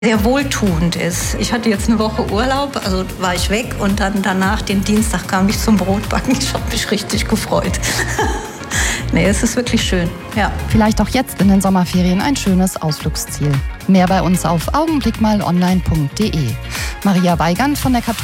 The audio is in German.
sehr wohltuend ist. Ich hatte jetzt eine Woche Urlaub, also war ich weg und dann danach, den Dienstag, kam ich zum Brotbacken. Ich habe mich richtig gefreut. Nee, es ist wirklich schön, ja. Vielleicht auch jetzt in den Sommerferien ein schönes Ausflugsziel. Mehr bei uns auf augenblickmalonline.de. Maria Weigand von der